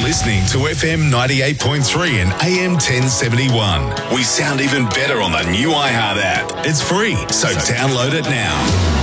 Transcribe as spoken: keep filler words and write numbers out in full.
listening to F M ninety-eight point three and A M ten seventy-one. We sound even better on the new iHeart app. It's free, so download it now.